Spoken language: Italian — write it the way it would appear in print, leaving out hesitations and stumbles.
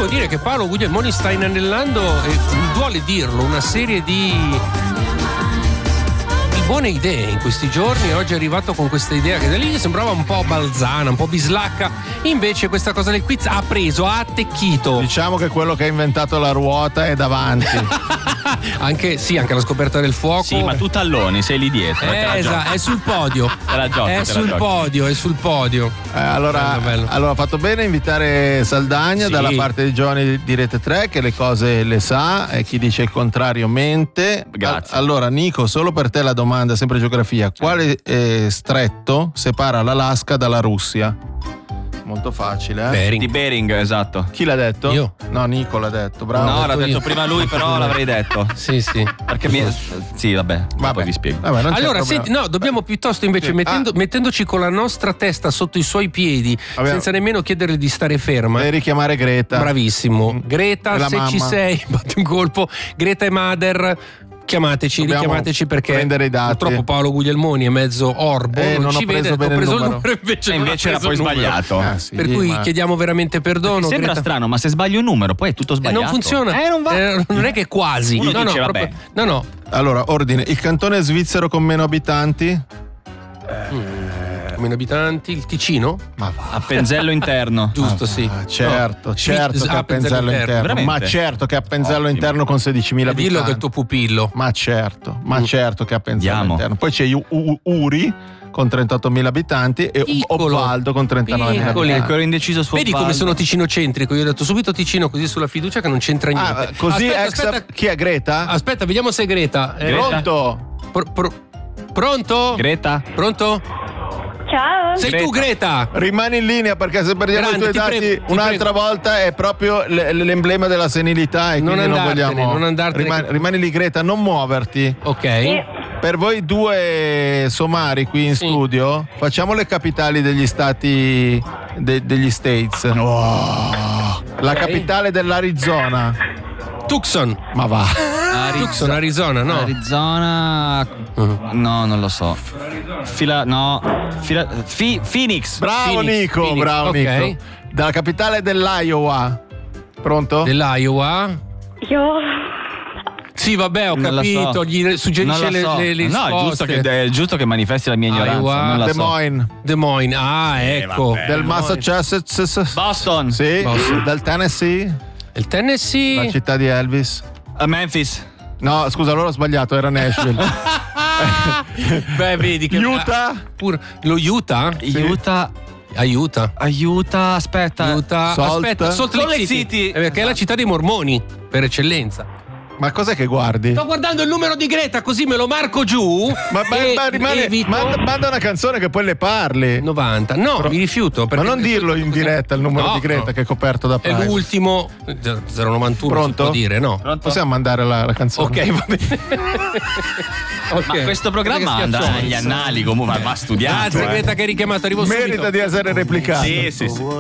devo dire che Paolo Guglielmoni sta inanellando, e duole dirlo, una serie di buone idee in questi giorni. Oggi è arrivato con questa idea che da lì sembrava un po' balzana, un po' bislacca, invece questa cosa del quiz ha attecchito. Diciamo che quello che ha inventato la ruota è davanti. anche la scoperta del fuoco. Sì, ma tu talloni, sei lì dietro. Esatto, è sul podio. È sul podio. Allora ha fatto bene a invitare Saldagna, sì, dalla parte di giovani di Rete 3, che le cose le sa, e chi dice il contrario mente. Grazie. Allora Nico, solo per te la domanda, sempre geografia: quale stretto separa l'Alaska dalla Russia? Molto facile, Di Bering, esatto. Chi l'ha detto? Io. No, Nico l'ha detto, bravo. No, l'ha detto prima lui, però l'avrei detto. Sì. Perché sì, vabbè. Poi vi spiego. Allora, senti, dobbiamo piuttosto invece mettendoci con la nostra testa sotto i suoi piedi, senza nemmeno chiederle di stare ferma. Devi richiamare Greta. Bravissimo. Greta, se mamma ci sei, batti un colpo. Greta e Mader, richiamateci perché prendere i dati. Purtroppo Paolo Guglielmoni è mezzo orbo, non ci vede, ho preso il numero invece era poi sbagliato. Sì, per cui chiediamo veramente perdono. Sembra Greta. Strano, ma se sbaglio un numero poi è tutto sbagliato. Non funziona. Non va. Non è che quasi. Uno dice, vabbè. No. Allora, ordine: il cantone svizzero con meno abitanti? Meno abitanti, il Ticino? Ma va. A Penzello interno. Giusto, sì. Certo che a Penzello interno. Veramente? Ma certo che a Penzello interno con 16.000 abitanti. Dillo che è il tuo pupillo. Ma certo che a Penzello Andiamo. interno. Poi c'è Uri con 38.000 abitanti e Obvaldo con 39.000 abitanti. Ecco, ero indeciso su Vedi come sono ticinocentrico? Io ho detto subito Ticino, così sulla fiducia che non c'entra niente. Così aspetta. Chi è Greta? Aspetta, vediamo se è Greta. Pronto? Pronto? Greta? Pronto? Ciao. Sei tu Greta? Rimani in linea, perché se perdiamo i tuoi dati un'altra volta è proprio l'emblema della senilità, e quindi non vogliamo. Non andartene. Rimani lì Greta, non muoverti. Ok. Per voi due somari qui in studio, facciamo le capitali degli stati degli States. La capitale dell'Arizona. Tucson. Ma va. Tucson, Arizona, no? Arizona. No, non lo so. Phoenix. Bravo Nico, Phoenix. bravo Ok. Nico. Dalla capitale dell'Iowa. Pronto? Dell'Iowa? Io. Sì, vabbè, ho Non la capito. so. Gli suggerisce Non la so. le risposte. È giusto che manifesti la mia ignoranza. Iowa. Non la Des so. Moines. Des Moines. Ecco. vabbè. Del Massachusetts. Boston. Sì. Boston. Del Tennessee. Il Tennessee. La città di Elvis. Memphis. No, scusa, allora ho sbagliato, era Nashville. Beh, vedi che Utah. Lo Utah? Aiuta. Aspetta. Salt Lake City. Perché è la città dei mormoni per eccellenza. Ma cos'è che guardi? Sto guardando il numero di Greta, così me lo marco giù. Manda una canzone che poi le parli. 90. No, mi rifiuto. Ma non dirlo in diretta il numero di Greta che è coperto da È privacy. l'ultimo 091. Pronto? Si può dire, no? Pronto? Possiamo mandare la canzone? Ok, va bene. Ma questo programma andrà agli annali, comunque va studiato. Grazie Greta che hai richiamato. Arrivo subito. Merita di essere replicato. Sì.